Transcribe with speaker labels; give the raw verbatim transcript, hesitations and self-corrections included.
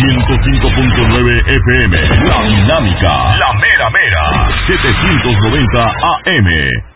Speaker 1: ciento cinco punto nueve F M. La Dinámica. La Mera Mera. setecientos noventa A M.